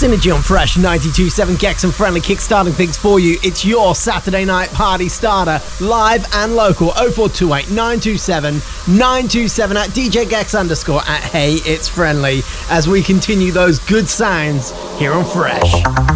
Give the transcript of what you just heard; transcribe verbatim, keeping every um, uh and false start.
Synergy on Fresh ninety-two point seven. Gex and Friendly kickstarting things for you. It's your Saturday night party starter, live and local. oh four two eight, nine two seven, nine two seven at D J Gex underscore at Hey It's Friendly as we continue those good sounds here on Fresh.